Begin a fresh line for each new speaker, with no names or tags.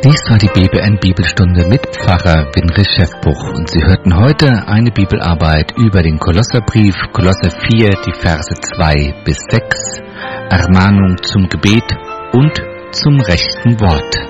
Dies war die BBN-Bibelstunde mit Pfarrer Winrich Schäffbuch und Sie hörten heute eine Bibelarbeit über den Kolosserbrief, Kolosser 4, die Verse 2 bis 6, Ermahnung zum Gebet und zum rechten Wort.